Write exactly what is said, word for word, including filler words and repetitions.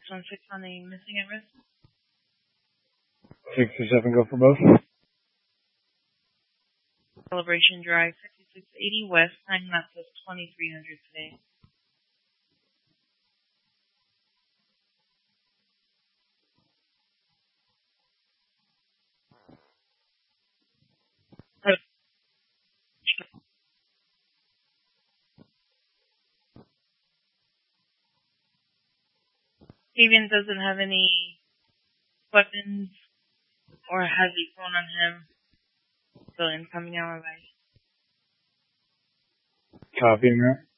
six one six on the missing at risk. six two seven, go for both. Celebration Drive, sixty-six eighty West, time that says twenty-three hundred today. Steven doesn't have any weapons or has a phone on him. So incoming our way. Copying that.